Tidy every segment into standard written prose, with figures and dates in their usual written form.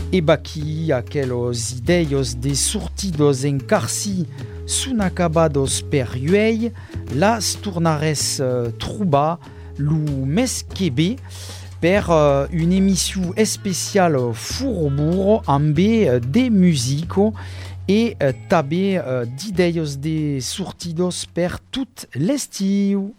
e baqui aquelos ideios de surtidos en carci sunacabados per uei, las tornares trouba lu mes kebe per une émission spéciale Furoburo amb de musico e també d'ideios de surtidos per tout l'estiu.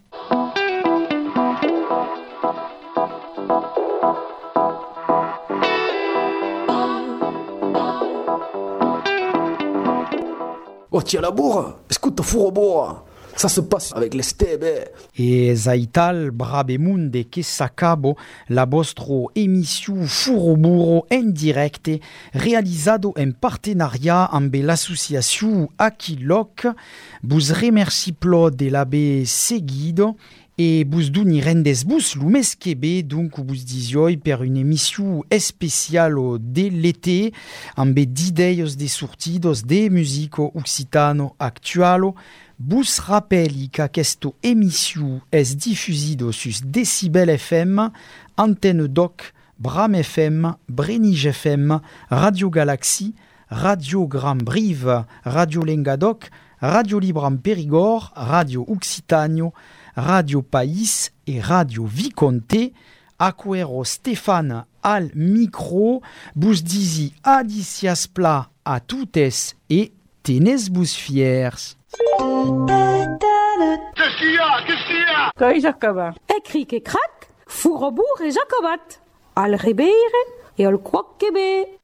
Oh, tiens la bourre, écoute Furoburo. Ça se passe avec les stebe. E zaital brabemun de que s'acabo la vostro émission Furoburo en directe realizado en partenariat amb l'association Aquilloc. Vous remercie plo de l'abe seguido et vous doni rendes bus lu mes kebe donc vous disioi per une émission spéciale de l'été amb d'ideios de surtidos de musico occitano actualo. Bus rappeli qu'aquesto émission est diffusido sus Decibel FM, Antenne Doc, Bram FM, Brenige FM, Radio Galaxy, Radio Gram Brive, Radio Lengadoc, Radio Libram Périgord, Radio Occitano, Radio País et Radio Viconte. Aquero Stéphane al micro, bus disi adicias pla a toutes et tenez bus fiers. Qu'est-ce qu'il y a? Qu'est-ce qu'il y a? Coi Jacoba. Écrit que crac, Furobur et Jacobat. Al Ribeire et al Quoquebe.